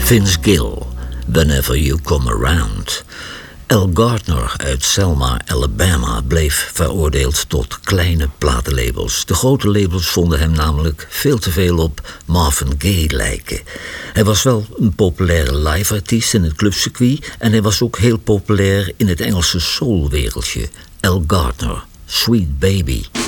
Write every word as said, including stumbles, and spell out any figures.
Vince Gill, Whenever You Come Around. Al Gardner uit Selma, Alabama, bleef veroordeeld tot kleine platenlabels. De grote labels vonden hem namelijk veel te veel op Marvin Gaye lijken. Hij was wel een populaire live-artiest in het clubcircuit en hij was ook heel populair in het Engelse soulwereldje. Al Gardner, Sweet Baby.